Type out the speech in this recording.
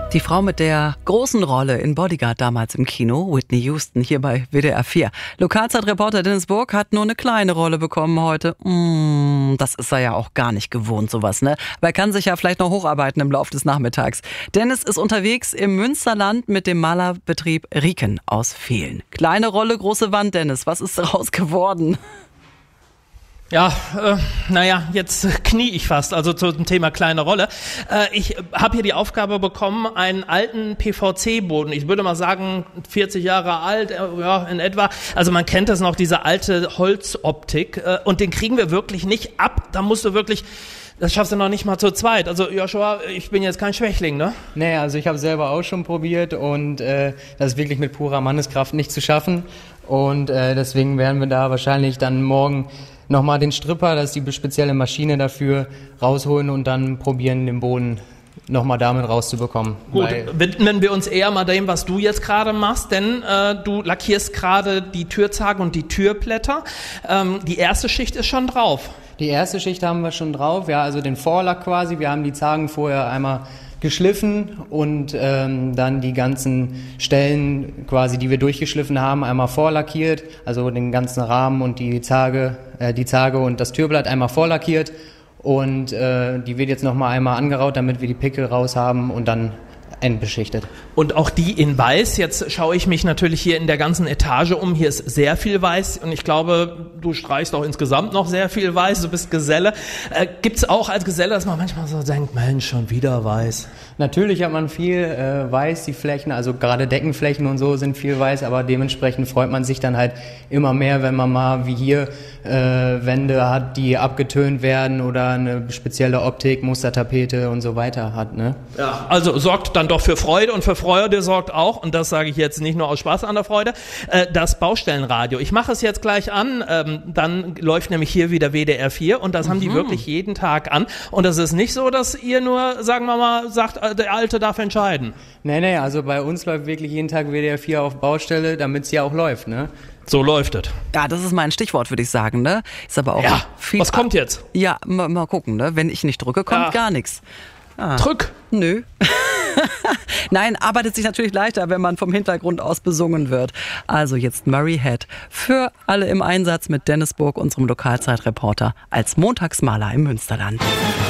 Die Frau mit der großen Rolle in Bodyguard damals im Kino, Whitney Houston, hier bei WDR 4. Lokalzeitreporter Dennis Burg hat nur eine kleine Rolle bekommen heute. Das ist er ja auch gar nicht gewohnt, sowas, ne? Aber er kann sich ja vielleicht noch hocharbeiten im Laufe des Nachmittags. Dennis ist unterwegs im Münsterland mit dem Malerbetrieb Rieken aus Vehlen. Kleine Rolle, große Wand, Dennis. Was ist daraus geworden? Ja, jetzt knie ich fast, also zum Thema kleine Rolle. Ich habe hier die Aufgabe bekommen, einen alten PVC-Boden, ich würde mal sagen 40 Jahre alt, ja in etwa, also man kennt das noch, diese alte Holzoptik, und den kriegen wir wirklich nicht ab, da musst du wirklich... Das schaffst du noch nicht mal zu zweit. Also Joshua, ich bin jetzt kein Schwächling, ne? Nee, also ich habe selber auch schon probiert und das ist wirklich mit purer Manneskraft nicht zu schaffen. Und deswegen werden wir da wahrscheinlich dann morgen nochmal den Stripper, das ist die spezielle Maschine dafür, rausholen und dann probieren, den Boden nochmal damit rauszubekommen. Gut, widmen wir uns eher mal dem, was du jetzt gerade machst, denn du lackierst gerade die Türzagen und die Türblätter. Die erste Schicht ist schon drauf. Die erste Schicht haben wir schon drauf, ja, also den Vorlack quasi. Wir haben die Zagen vorher einmal geschliffen und dann die ganzen Stellen quasi, die wir durchgeschliffen haben, einmal vorlackiert. Also den ganzen Rahmen und die Zage und das Türblatt einmal vorlackiert. Und die wird jetzt nochmal einmal angeraut, damit wir die Pickel raus haben und dann endbeschichtet. Und auch die in weiß. Jetzt schaue ich mich natürlich hier in der ganzen Etage um. Hier ist sehr viel weiß und ich glaube, du streichst auch insgesamt noch sehr viel weiß. Du bist Geselle. Gibt's auch als Geselle, dass man manchmal so denkt, Mensch, schon wieder weiß? Natürlich hat man viel weiß, die Flächen, also gerade Deckenflächen und so sind viel weiß, aber dementsprechend freut man sich dann halt immer mehr, wenn man mal wie hier Wände hat, die abgetönt werden oder eine spezielle Optik, Mustertapete und so weiter hat, ne? Ja, also sorgt dann doch für Freude und für Freude sorgt auch, und das sage ich jetzt nicht nur aus Spaß an der Freude, das Baustellenradio. Ich mache es jetzt gleich an, dann läuft nämlich hier wieder WDR 4 und das haben die wirklich jeden Tag an und das ist nicht so, dass ihr nur, sagen wir mal, sagt, der Alte darf entscheiden. Nee, also bei uns läuft wirklich jeden Tag WDR 4 auf Baustelle, damit es ja auch läuft, ne? So läuft es. Ja, das ist mein Stichwort, würde ich sagen, ne? Ist aber auch viel. Was kommt jetzt? Ja, mal gucken, ne? Wenn ich nicht drücke, kommt gar nichts. Drück. Nö. Nein, arbeitet sich natürlich leichter, wenn man vom Hintergrund aus besungen wird. Also jetzt Murray Head für alle im Einsatz mit Dennis Burg, unserem Lokalzeitreporter, als Montagsmaler im Münsterland.